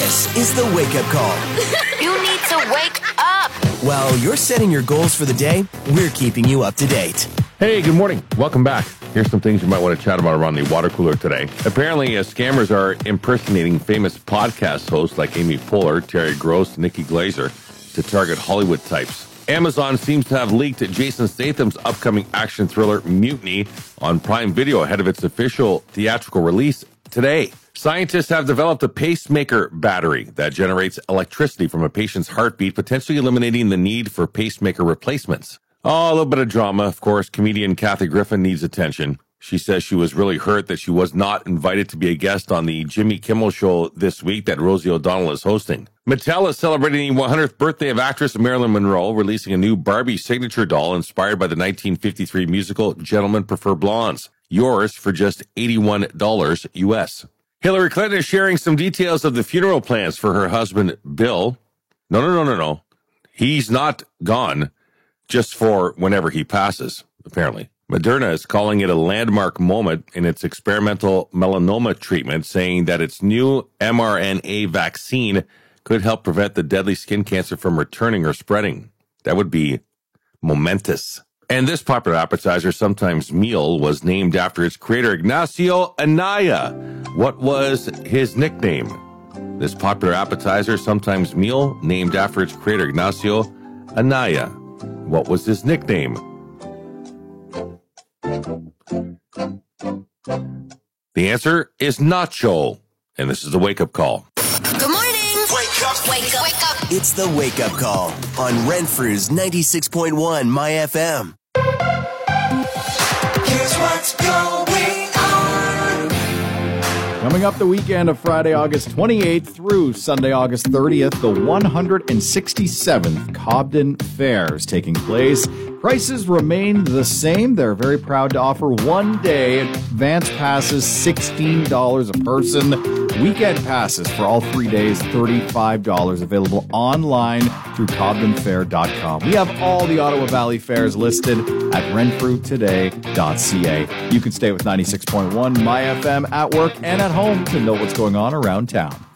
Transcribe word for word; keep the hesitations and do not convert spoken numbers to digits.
This is the Wake Up Call. You need to wake up. While you're setting your goals for the day, we're keeping you up to date. Hey, good morning. Welcome back. Here's some things you might want to chat about around the water cooler today. Apparently, uh, scammers are impersonating famous podcast hosts like Amy Poehler, Terry Gross, Nikki Glaser to target Hollywood types. Amazon seems to have leaked Jason Statham's upcoming action thriller Mutiny on Prime Video ahead of its official theatrical release today. Scientists have developed a pacemaker battery that generates electricity from a patient's heartbeat, potentially eliminating the need for pacemaker replacements. Oh, a little bit of drama. Of course, comedian Kathy Griffin needs attention. She says she was really hurt that she was not invited to be a guest on the Jimmy Kimmel show this week that Rosie O'Donnell is hosting. Mattel is celebrating the one hundredth birthday of actress Marilyn Monroe, releasing a new Barbie signature doll inspired by the nineteen fifty-three musical Gentlemen Prefer Blondes. Yours for just eighty-one dollars U S. Hillary Clinton is sharing some details of the funeral plans for her husband, Bill. No, no, no, no, no. He's not gone just for whenever he passes, apparently. Moderna is calling it a landmark moment in its experimental melanoma treatment, saying that its new mRNA vaccine could help prevent the deadly skin cancer from returning or spreading. That would be momentous. And this popular appetizer, sometimes meal, was named after its creator, Ignacio Anaya. What was his nickname? This popular appetizer, sometimes meal, named after its creator, Ignacio Anaya. What was his nickname? The answer is Nacho. And this is the wake-up call. Good morning. Wake up. Wake up. Wake up. It's the Wake Up Call on Renfrew's ninety-six point one My F M. Here's what's going on. Coming up the weekend of Friday, August twenty-eighth through Sunday, August thirtieth, the one hundred sixty-seventh Cobden Fair is taking place. Prices remain the same. They're very proud to offer one-day advance passes, sixteen dollars a person. Weekend passes for all three days, thirty-five dollars, available online through Cobden Fair dot com. We have all the Ottawa Valley fairs listed at Renfrew Today dot C A. You can stay with ninety-six point one My F M at work and at home to know what's going on around town.